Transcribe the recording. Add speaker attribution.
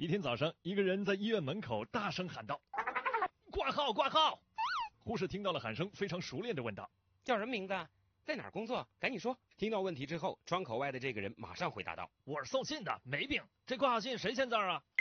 Speaker 1: 一天早上，一个人在医院门口大声喊道：“挂号，挂号！”护士听到了喊声，非常熟练地问道：“
Speaker 2: 叫什么名字？在哪儿工作？赶紧说！”听到问题之后，窗口外的这个人马上回答道：“
Speaker 1: 我是送信的，没病。这挂号信谁签字啊？”